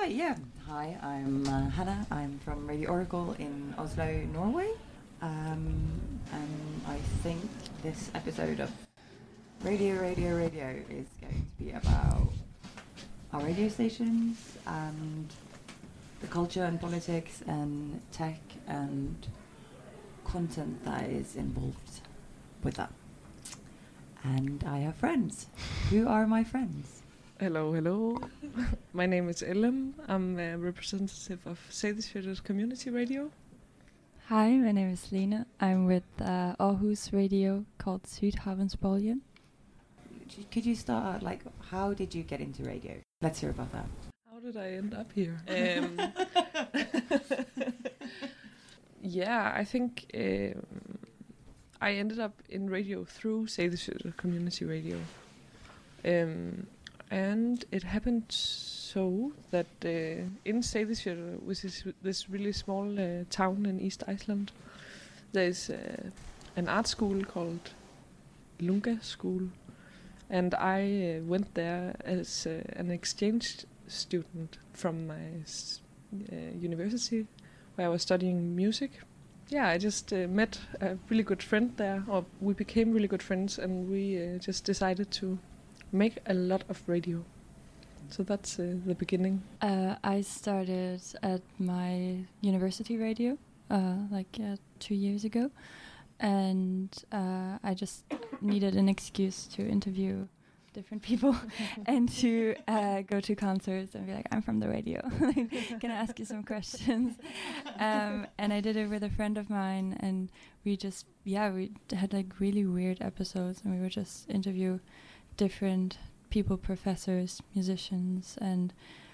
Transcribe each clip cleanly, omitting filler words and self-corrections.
right, yeah. Hi, I'm Hannah. I'm from Radio Oracle in Oslo, Norway. And I think this episode of Radio is going to be about our radio stations and the culture and politics and tech and content that is involved with that. And I have friends. Who are my friends? Hello. My name is Ellen. I'm a representative of Seyðisfjörður Community Radio. Hi, my name is Lena. I'm with Aarhus radio called Sydhavnsbølgen. Could you start, how did you get into radio? Let's hear about that. How did I end up here? Yeah, I think I ended up in radio through Seyðisfjörður Community Radio. And it happened so that in Seyðisfjörður, which is this really small town in East Iceland, there is an art school called Lunga School. And I went there as an exchange student from my university, where I was studying music. Yeah, I just met a really good friend there, or we became really good friends, and we just decided to make a lot of radio. So that's the beginning. I started at my university radio 2 years ago, and I just needed an excuse to interview different people and to go to concerts and be like, I'm from the radio. Can I ask you some questions? And I did it with a friend of mine, and we had really weird episodes, and we would just interview different people, professors, musicians, and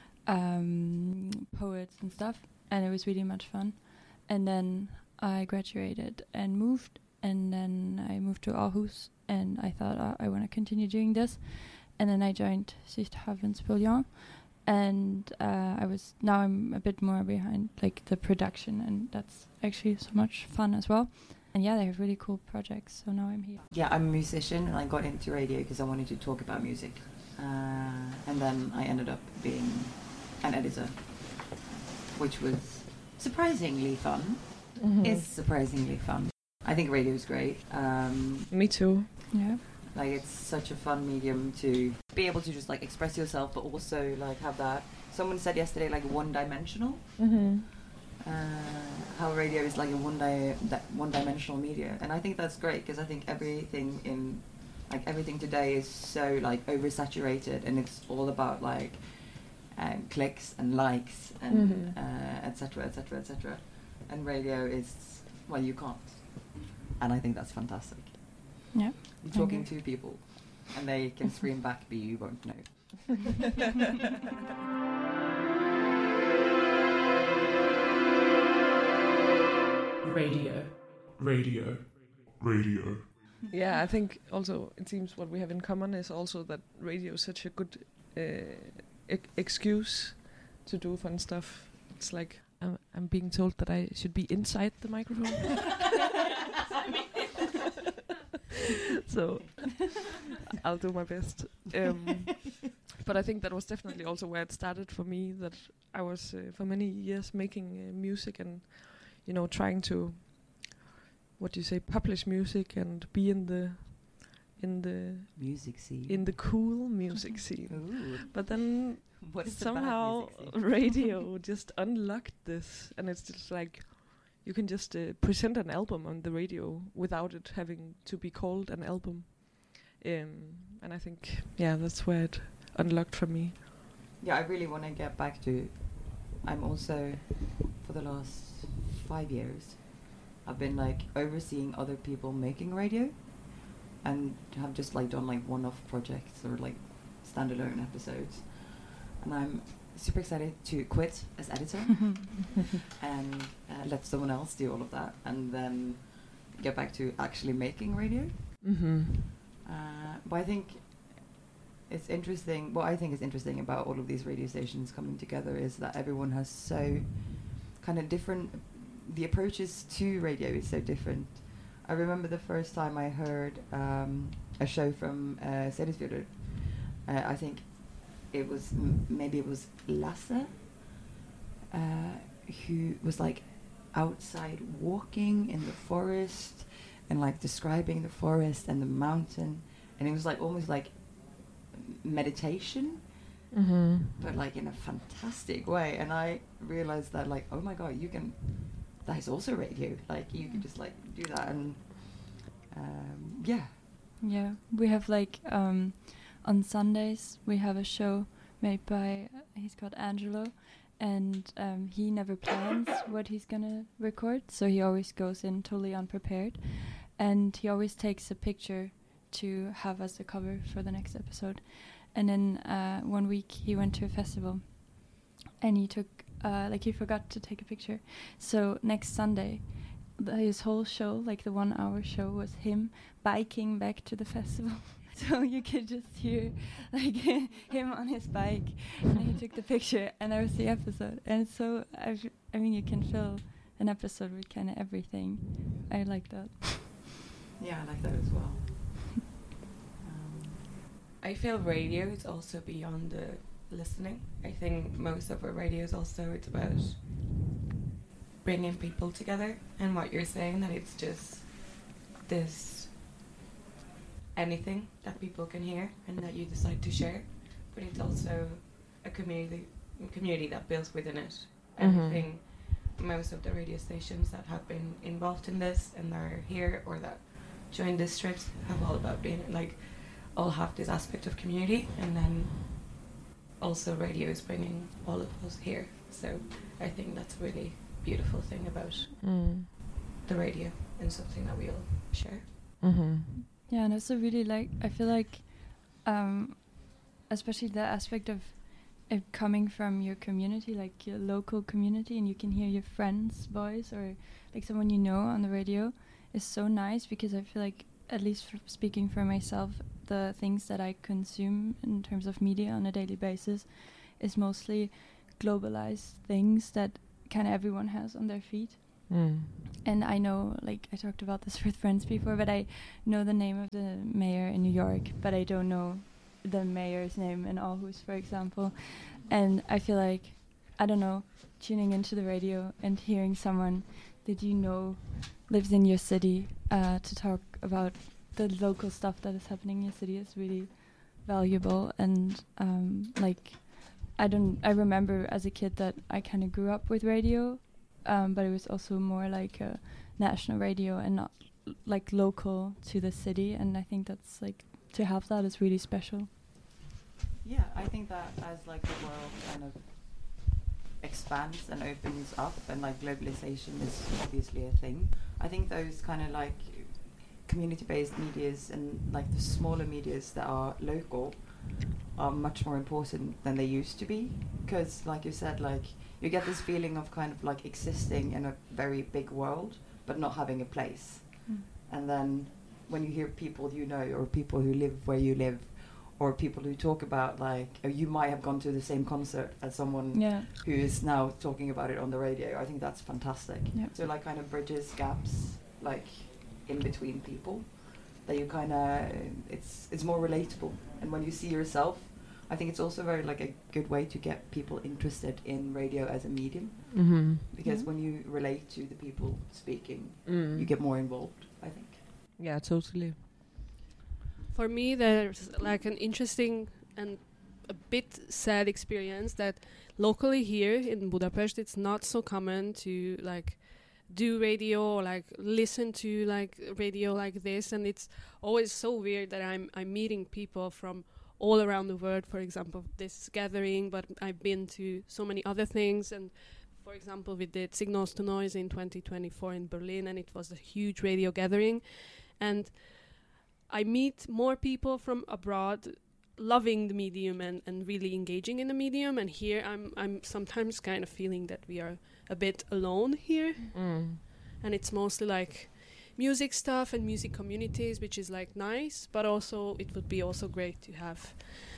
poets and stuff, and it was really much fun. And then I graduated and moved, and then I moved to Aarhus, and I thought I want to continue doing this, and then I joined Sydhavnsbølgen, and now I'm a bit more behind the production, and that's actually so much fun as well. And yeah, they have really cool projects, so now I'm here. Yeah, I'm a musician, and I got into radio because I wanted to talk about music. And then I ended up being an editor, which was surprisingly fun. Mm-hmm. Is surprisingly fun. I think radio is great. Me too. Yeah. It's such a fun medium to be able to just express yourself, but also have that. Someone said yesterday one-dimensional. Mm-hmm. How radio is a one-dimensional media, and I think that's great because I think everything today is so oversaturated, and it's all about clicks and likes and etc. And radio is you can't, and I think that's fantastic. Yeah, you're talking to people, and they can scream back, but you won't know. Radio. Yeah, I think also it seems what we have in common is also that radio is such a good excuse to do fun stuff. It's I'm being told that I should be inside the microphone. So I'll do my best. But I think that was definitely also where it started for me, that I was for many years making music and trying to publish music and be in the music scene, in the cool music scene. Ooh. But then somehow radio just unlocked this, and it's just you can just present an album on the radio without it having to be called an album. And I think that's where it unlocked for me. Yeah, I really want to get back to. I'm also, for the last 5 years, I've been overseeing other people making radio, and have just done one-off projects or standalone episodes, and I'm super excited to quit as editor and let someone else do all of that, and then get back to actually making radio. Mm-hmm. But I think it's interesting. What I think is interesting about all of these radio stations coming together is that everyone has so kind of different. The approaches to radio is so different. I remember the first time I heard a show from Seyðisfjörður. I think it was maybe it was Lasse who was like outside walking in the forest and like describing the forest and the mountain, and it was like almost like meditation, but like in a fantastic way. And I realized that like, oh my god, that is also radio. Like you can just like do that. And Yeah, we have like on Sundays we have a show made by he's called Angelo, and he never plans what he's gonna record, so he always goes in totally unprepared, and he always takes a picture to have as a cover for the next episode. And then 1 week he went to a festival, and he took he forgot to take a picture. So next Sunday, his whole show, like the 1 hour show, was him biking back to the festival. So you could just hear like him on his bike, and he took the picture, and that was the episode. And so I mean, you can fill an episode with kind of everything. I like that. Yeah, I like that as well. I feel radio is also beyond the listening. I think most of our radio is also, it's about bringing people together, and what you're saying, that it's just this anything that people can hear and that you decide to share, but it's also a community that builds within it. And I think most of the radio stations that have been involved in this and are here or that join these trips have all about being like, all have this aspect of community, and then also radio is bringing all of us here. So I think that's a really beautiful thing about the radio, and something that we all share. Yeah, and also really like, I feel like especially the aspect of it coming from your community, like your local community, and you can hear your friend's voice or like someone you know on the radio, is so nice, because I feel like, at least speaking for myself, the things that I consume in terms of media on a daily basis is mostly globalized things that kind of everyone has on their feet. And I know, like I talked about this with friends before, but I know the name of the mayor in New York, but I don't know the mayor's name in Aarhus, for example. And I feel like, I don't know, tuning into the radio and hearing someone that you know lives in your city to talk about the local stuff that is happening in your city is really valuable. And like I remember as a kid that I kind of grew up with radio, but it was also more like a national radio and not like local to the city. And I think that's like, to have that is really special. Yeah, I think that as like the world kind of expands and opens up, and like globalization is obviously a thing, I think those kind of like community-based medias and like the smaller medias that are local are much more important than they used to be, because like you said, like you get this feeling of kind of like existing in a very big world but not having a place. And then when you hear people you know, or people who live where you live, or people who talk about like, you might have gone to the same concert as someone who is now talking about it on the radio, I think that's fantastic. So like kind of bridges gaps like in between people, that you kind of, it's more relatable. And when you see yourself, I think it's also very like a good way to get people interested in radio as a medium, because when you relate to the people speaking, you get more involved, I think. Yeah, totally. For me, there's like an interesting and a bit sad experience that locally here in Budapest, it's not so common to like do radio or like listen to like radio like this, and it's always so weird that I'm meeting people from all around the world. For example, this gathering, but I've been to so many other things. And for example, we did Signals to Noise in 2024 in Berlin, and it was a huge radio gathering. And I meet more people from abroad loving the medium and really engaging in the medium. And here I'm sometimes kind of feeling that we are a bit alone here. And it's mostly like music stuff and music communities, which is like nice, but also it would be also great to have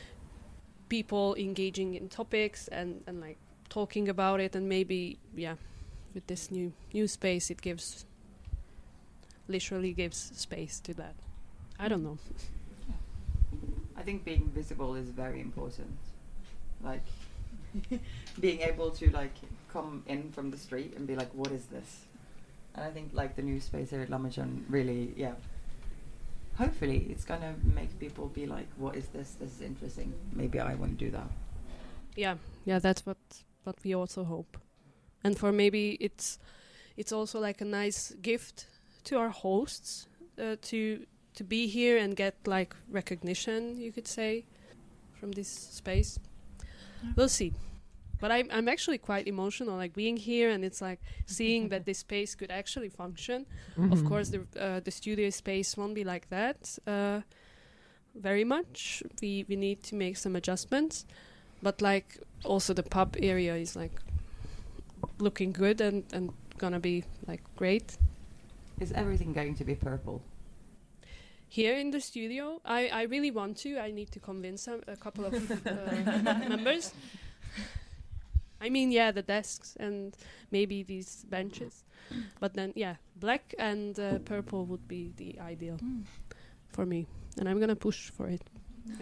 people engaging in topics and like talking about it. And maybe, with this new space, it literally gives space to that. I don't know. I think being visible is very important. Like, being able to like come in from the street and be like, what is this? And I think like the new space here at Lammajan really, hopefully it's gonna make people be like, what is this? This is interesting. Maybe I want to do that. Yeah, that's what we also hope. And for maybe it's also like a nice gift to our hosts to be here and get like recognition, you could say, from this space. We'll see. But I'm actually quite emotional, like being here, and it's like seeing that this space could actually function. Of course, the studio space won't be like that very much. We need to make some adjustments, but like also the pub area is like looking good and gonna be like great. Is everything going to be purple? Here in the studio, I really want to. I need to convince a couple of members. I mean, yeah, the desks and maybe these benches. But then, yeah, black and purple would be the ideal for me. And I'm going to push for it.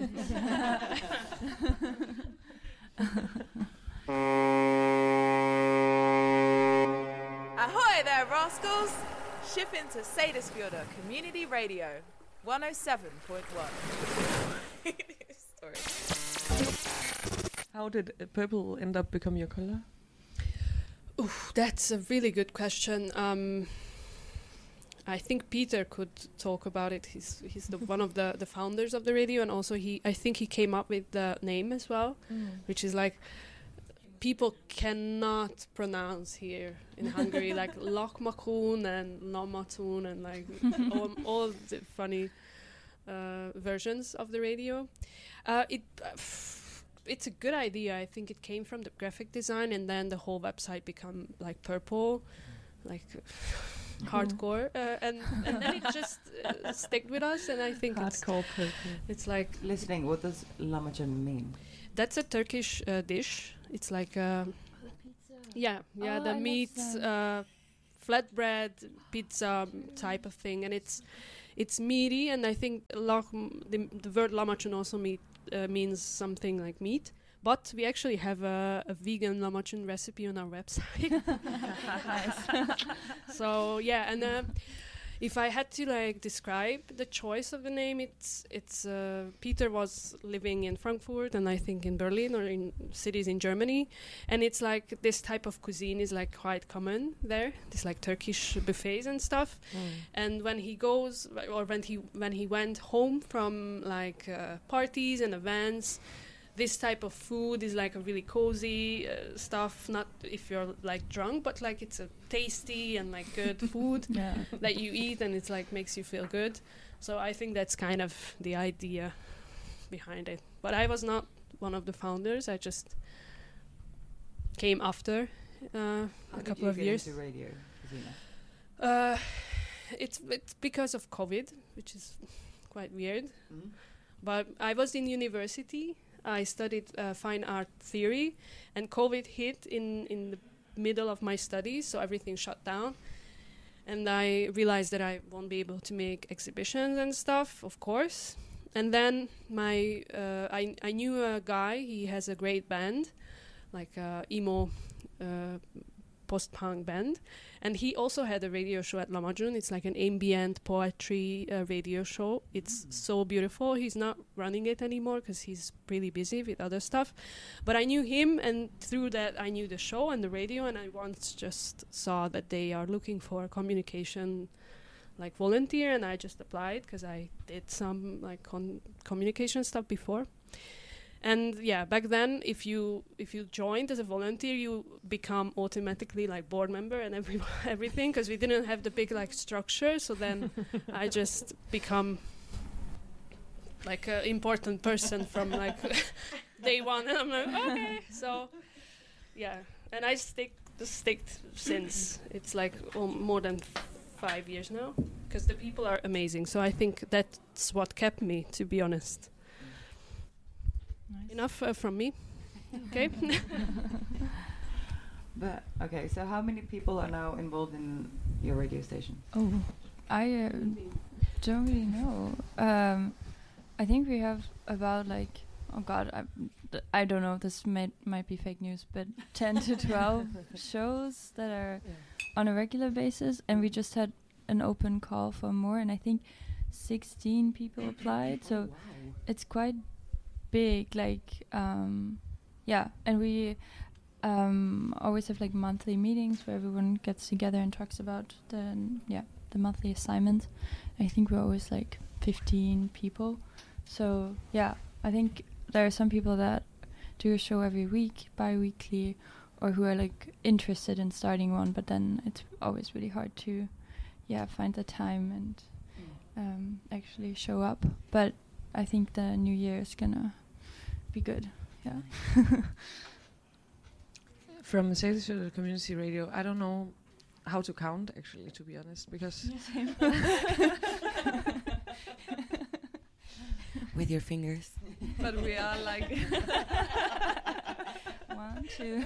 Ahoy there, rascals! Shift into Sadisfjordur Community Radio, 107.1. Sorry. How did purple end up become your color? Oof, that's a really good question. I think Peter could talk about it. He's one of the founders of the radio, and also I think he came up with the name as well, which is like people cannot pronounce here in Hungary, like Lakmakun and Lamatun and like all the funny versions of the radio. It's a good idea. I think it came from the graphic design, and then the whole website become like purple, like hardcore, and then it just stuck with us. And I think hardcore purple. It's like listening. What does Lammajan mean? That's a Turkish dish. It's like the meat, flatbread pizza type of thing, and it's meaty. And I think the word Lammajan also means something like meat. But we actually have a vegan Lammajan recipe on our website. So yeah, and if I had to like describe the choice of the name, it's Peter was living in Frankfurt and I think in Berlin or in cities in Germany, and it's like this type of cuisine is like quite common there. This like Turkish buffets and stuff. And when he goes or when he went home from like parties and events, this type of food is like a really cozy stuff, not if you're like drunk, but like it's a tasty and like good food that you eat and it's like makes you feel good. So I think that's kind of the idea behind it. But I was not one of the founders. I just came after a couple of years. How did you get into radio, Gesine? It's because of COVID, which is quite weird. But I was in university. I studied fine art theory, and COVID hit in the middle of my studies, so everything shut down. And I realized that I won't be able to make exhibitions and stuff, of course. And then I knew a guy. He has a great band, like emo post-punk band, and he also had a radio show at Lammajan. It's like an ambient poetry radio show. It's so beautiful. He's not running it anymore because he's really busy with other stuff, but I knew him, and through that I knew the show and the radio, and I once just saw that they are looking for a communication like volunteer, and I just applied because I did some like communication stuff before. And yeah, back then, if you joined as a volunteer, you become automatically like board member and everything, because we didn't have the big like structure. So then I just become like an important person from like day one, and I'm like, okay. So yeah, and I stick since it's like more than 5 years now, because the people are amazing. So I think that's what kept me, to be honest. Nice. Enough from me. Okay. But okay, so how many people are now involved in your radio station? Oh, I don't really know. I think we have about like oh God, I don't know. This might be fake news, but 10 to 12 shows that are on a regular basis, and we just had an open call for more, and I think 16 people applied. So it's quite big. Like, yeah, and we always have like monthly meetings where everyone gets together and talks about the monthly assignments. I think we're always like 15 people. So yeah, I think there are some people that do a show every week, bi-weekly, or who are like interested in starting one, but then it's always really hard to find the time and actually show up. But I think the new year is gonna be good. Yeah. From Seyðisfjörður Community Radio, I don't know how to count, actually, to be honest, because With your fingers. but we are like 1, 2.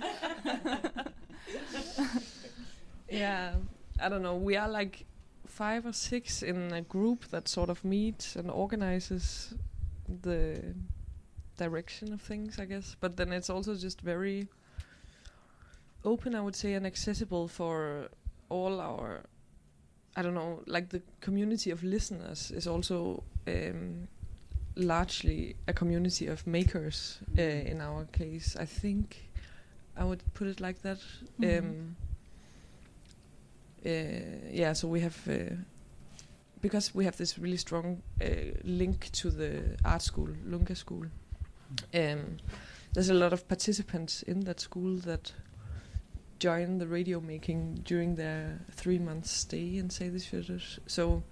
yeah, I don't know, we are like 5 or 6 in a group that sort of meets and organizes the direction of things, I guess. But then it's also just very open, I would say, and accessible for all our, I don't know, like the community of listeners is also largely a community of makers in our case. I think I would put it like that. Yeah, so we have, because we have this really strong link to the art school, Lunga School, there's a lot of participants in that school that join the radio making during their 3-month stay in Seyðisfjörður. So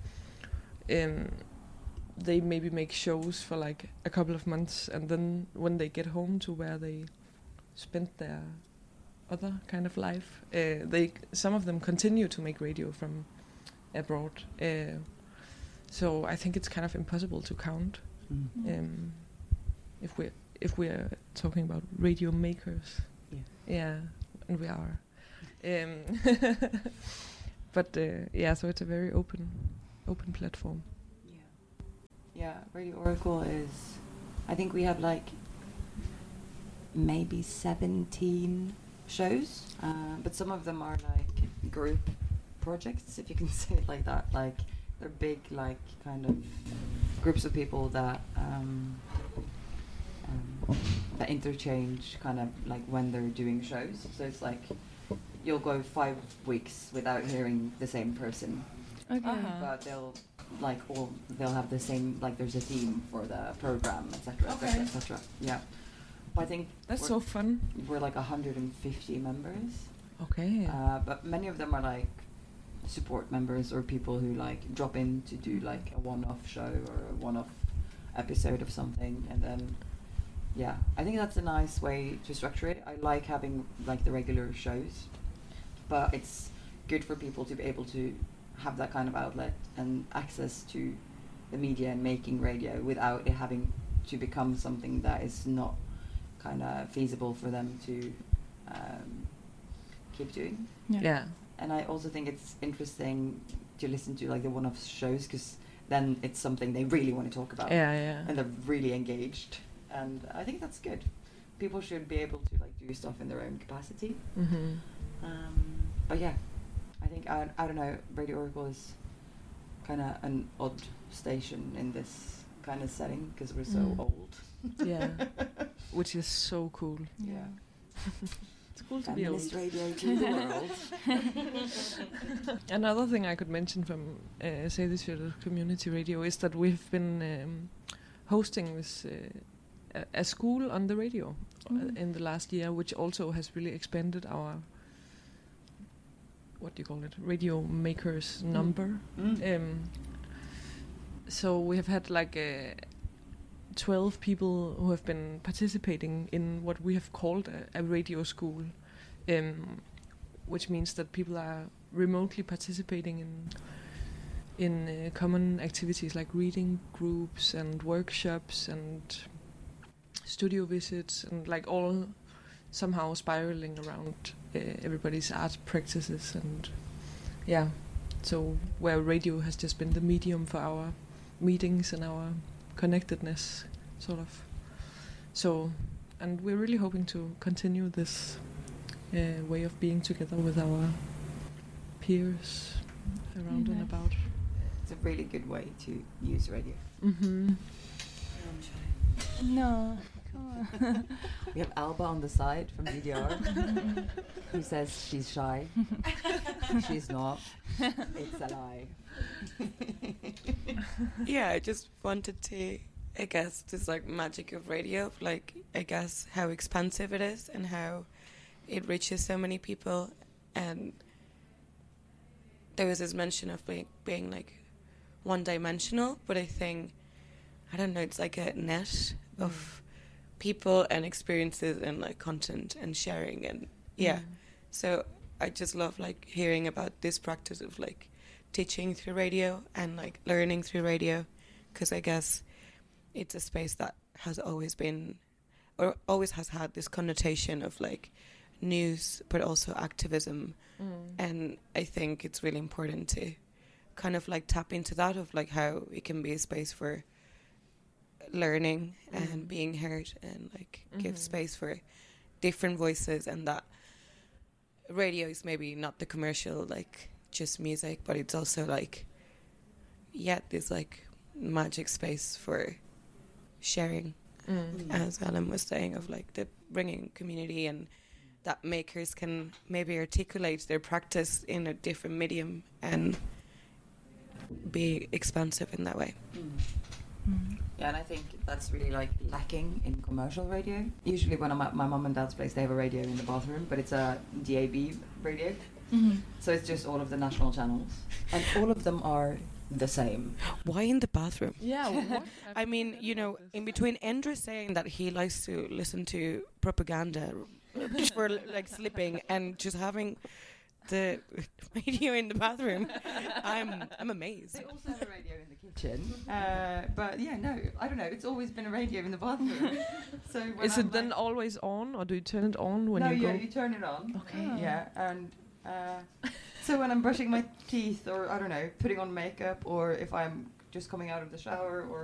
they maybe make shows for like a couple of months, and then when they get home to where they spent their other kind of life, some of them continue to make radio from abroad. So I think it's kind of impossible to count if we're talking about radio makers. Yeah, and we are. But yeah, so it's a very open platform. Yeah, Radio Oracle is, I think we have like maybe 17 shows, but some of them are like group projects, if you can say it like that. Like they're big, like kind of groups of people that that interchange kind of like when they're doing shows. So it's like you'll go 5 weeks without hearing the same person. Okay. But they'll have the same, like there's a theme for the program, etc., etc., etc. Yeah. But I think that's so fun. We're like 150 members. Okay. But many of them are like support members or people who like drop in to do like a one-off show or a one-off episode of something, and then yeah, I think that's a nice way to structure it. I like having like the regular shows, but it's good for people to be able to have that kind of outlet and access to the media and making radio without it having to become something that is not kind of feasible for them to keep doing. Yeah. And I also think it's interesting to listen to like the one-off shows, because then it's something they really want to talk about. Yeah. And they're really engaged, and I think that's good. People should be able to like do stuff in their own capacity. Mm-hmm. But yeah, I think I don't know. Radio Oracle is kind of an odd station in this kind of setting because we're so old. Yeah, which is so cool. Yeah. It's cool to be old. Feminist radio to the world. Another thing I could mention from Seyðisfjörður Community Radio is that we've been hosting this a school on the radio in the last year, which also has really expanded our, what do you call it, radio makers number. So we have had like 12 people who have been participating in what we have called a radio school, which means that people are remotely participating in common activities like reading groups and workshops and studio visits, and like all somehow spiraling around everybody's art practices. And yeah, so where radio has just been the medium for our meetings and our connectedness, sort of. So, and we're really hoping to continue this way of being together with our peers around and Nice. about. It's a really good way to use radio. Mm-hmm. No, come on. We have Alba on the side from DDR who says she's shy. She's not. It's a lie. Yeah, I just wanted to, I guess, this like magic of radio, like I guess how expansive it is and how it reaches so many people. And there was this mention of like being like one-dimensional, but I think, I don't know, it's like a net of people and experiences and like content and sharing and yeah. So I just love like hearing about this practice of like teaching through radio and like learning through radio, because I guess it's a space that has always been or always has had this connotation of like news but also activism, and I think it's really important to kind of like tap into that of like how it can be a space for learning and being heard and like give space for different voices, and that radio is maybe not the commercial like just music, but it's also like this like magic space for sharing, as Ellen was saying, of like the bringing community, and that makers can maybe articulate their practice in a different medium and be expansive in that way. Yeah, and I think that's really like lacking in commercial radio. Usually when I'm at my mum and dad's place, they have a radio in the bathroom, but it's a DAB radio. So it's just all of the national channels, and all of them are the same. Why in the bathroom? Yeah. What? I mean, you know, in between Endre saying that he likes to listen to propaganda for like sleeping and just having the radio in the bathroom, I'm amazed. They also have a radio in the kitchen, but yeah, no, I don't know. It's always been a radio in the bathroom. So when Is I'm it then like- always on, or do you turn it on when no, you yeah, go? you turn it on. Okay. Yeah, and so when I'm brushing my teeth, or I don't know, putting on makeup, or if I'm just coming out of the shower, or